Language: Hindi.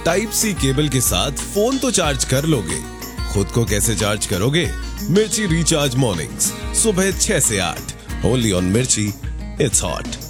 टाइप सी केबल के साथ फोन तो चार्ज कर लोगे, खुद को कैसे चार्ज करोगे? मिर्ची रिचार्ज मॉर्निंग्स सुबह 6 से 8 ओनली ऑन मिर्ची, इट्स हॉट।